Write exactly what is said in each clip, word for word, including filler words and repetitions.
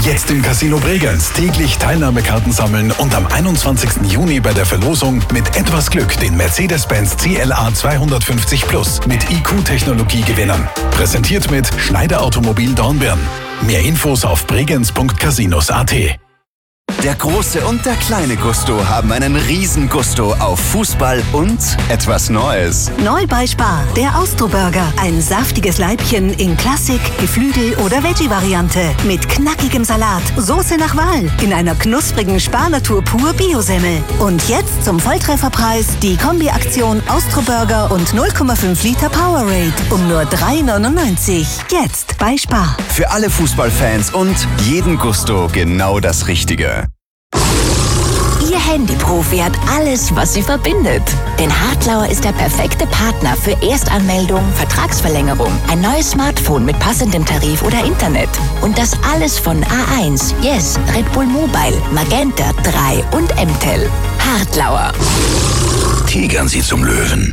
Jetzt im Casino Bregenz täglich Teilnahmekarten sammeln und am einundzwanzigsten Juni bei der Verlosung mit etwas Glück den Mercedes-Benz C L A zweihundertfünfzig Plus mit I Q-Technologie gewinnen. Präsentiert mit Schneider Automobil Dornbirn. Mehr Infos auf bregenz punkt casinos punkt at. Der große und der kleine Gusto haben einen riesen Gusto auf Fußball und etwas Neues. Neu bei Spar, der Austro-Burger. Ein saftiges Leibchen in Klassik, Geflügel- oder Veggie-Variante. Mit knackigem Salat, Soße nach Wahl, in einer knusprigen Spar-Natur pur Biosemmel. Und jetzt zum Volltrefferpreis die Kombi-Aktion Austro-Burger und null Komma fünf Liter Powerade um nur drei neunundneunzig. Jetzt bei Spar. Für alle Fußballfans und jeden Gusto genau das Richtige. Ihr Handyprofi hat alles, was sie verbindet. Denn Hartlauer ist der perfekte Partner für Erstanmeldung, Vertragsverlängerung, ein neues Smartphone mit passendem Tarif oder Internet. Und das alles von A eins, Yes, Red Bull Mobile, Magenta drei und M T E L. Hartlauer. Tigern Sie zum Löwen.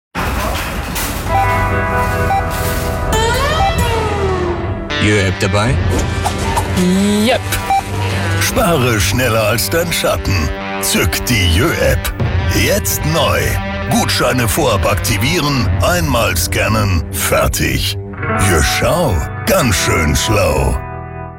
Jö-App dabei? Yep. Spare schneller als dein Schatten. Zück die Jö-App. Jetzt neu. Gutscheine vorab aktivieren, einmal scannen, fertig. Jö, schau, ganz schön schlau.